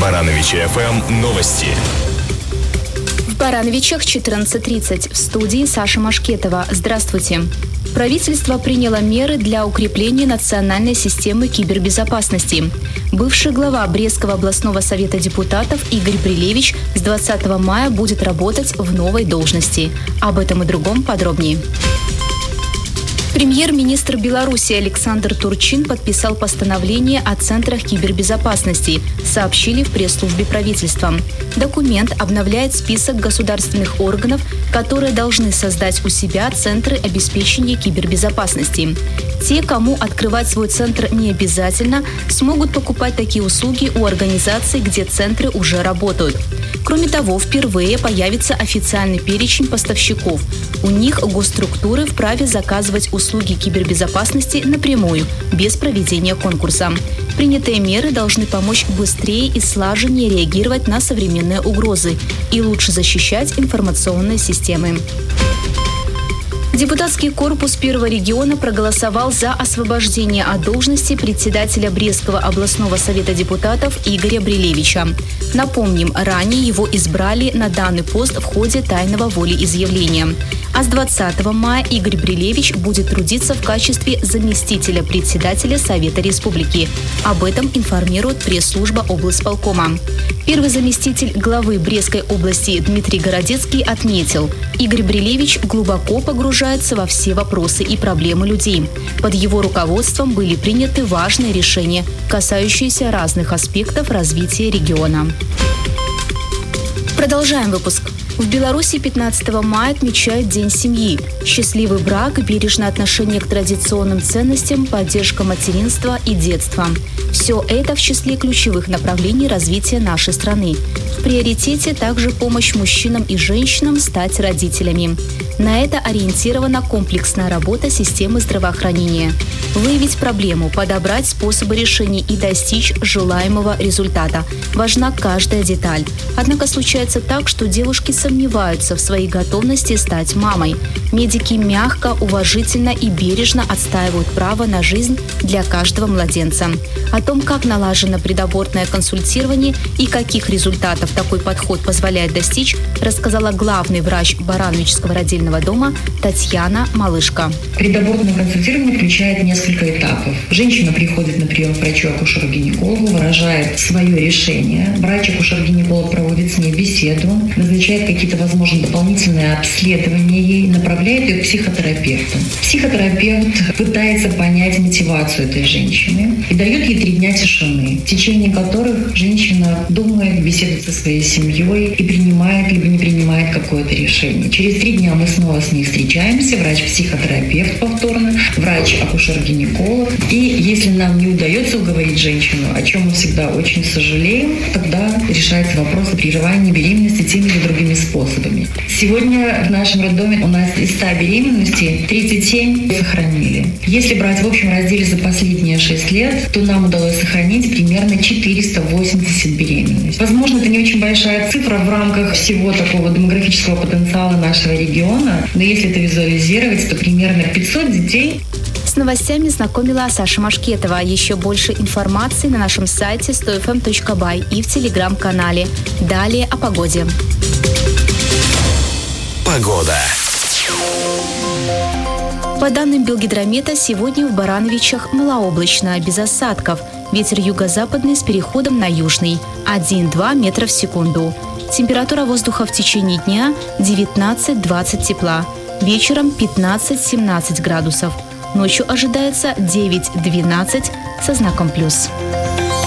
Барановичи ФМ новости. В Барановичах 14:30. В студии Саша Машкетова. Здравствуйте. Правительство приняло меры для укрепления национальной системы кибербезопасности. Бывший глава Брестского областного совета депутатов Игорь Брилевич с 20 мая будет работать в новой должности. Об этом и другом подробнее. Премьер-министр Беларуси Александр Турчин подписал постановление о центрах кибербезопасности, сообщили в пресс-службе правительства. Документ обновляет список государственных органов, которые должны создать у себя центры обеспечения кибербезопасности. Те, кому открывать свой центр не обязательно, смогут покупать такие услуги у организаций, где центры уже работают. Кроме того, впервые появится официальный перечень поставщиков. У них госструктуры вправе заказывать услуги кибербезопасности напрямую, без проведения конкурса. Принятые меры должны помочь быстрее и слаженнее реагировать на современные угрозы и лучше защищать информационные системы. Депутатский корпус Первого региона проголосовал за освобождение от должности председателя Брестского областного совета депутатов Игоря Брилевича. Напомним, ранее его избрали на данный пост в ходе тайного волеизъявления. А с 20 мая Игорь Брилевич будет трудиться в качестве заместителя председателя Совета Республики. Об этом информирует пресс-служба облсполкома. Первый заместитель главы Брестской области Дмитрий Городецкий отметил, Игорь Брилевич глубоко погружается во все вопросы и проблемы людей. Под его руководством были приняты важные решения, касающиеся разных аспектов развития региона. Продолжаем выпуск. В Беларуси 15 мая отмечают День семьи. Счастливый брак, бережное отношение к традиционным ценностям, поддержка материнства и детства. Все это в числе ключевых направлений развития нашей страны. В приоритете также помощь мужчинам и женщинам стать родителями. На это ориентирована комплексная работа системы здравоохранения. Выявить проблему, подобрать способы решения и достичь желаемого результата. Важна каждая деталь. Однако случается так, что девушки сомневаются в своей готовности стать мамой. Медики мягко, уважительно и бережно отстаивают право на жизнь для каждого младенца. О том, как налажено предабортное консультирование и каких результатов такой подход позволяет достичь, рассказала главный врач Барановичского родильного дома Татьяна Малышко. Предабортное консультирование включает несколько этапов. Женщина приходит на прием к врачу-акушеру-гинекологу, выражает свое решение. Врач-акушер-гинеколог проводит с ней беседу, назначает какие-то, возможно, дополнительные обследования ей, направляет ее к психотерапевту. Психотерапевт пытается понять мотивацию этой женщины и дает ей 3 дня тишины, в течение которых женщина думает, беседует со своей семьей и принимает либо не принимает какое-то решение. Через 3 дня мы снова с ней встречаемся, врач-психотерапевт повторно, врач-акушер-гинеколог. И если нам не удается уговорить женщину, о чем мы всегда очень сожалеем, тогда решается вопрос о прерывании беременности теми или другими способами. Сегодня в нашем роддоме у нас из 100 беременностей 37 сохранили. Если брать в общем разделе за последние 6 лет, то нам удалось сохранить примерно 480 беременностей. Возможно, это не очень большая цифра в рамках всего такого демографического потенциала нашего региона, но если это визуализировать, то примерно 500 детей. С новостями знакомила Саша Машкетова. Еще больше информации на нашем сайте 100fm.by и в телеграм-канале. Далее о погоде. Погода. По данным Белгидромета, сегодня в Барановичах малооблачно, без осадков. Ветер юго-западный с переходом на южный. 1-2 метра в секунду. Температура воздуха в течение дня 19-20 тепла. Вечером 15-17 градусов. Ночью ожидается 9-12 со знаком плюс.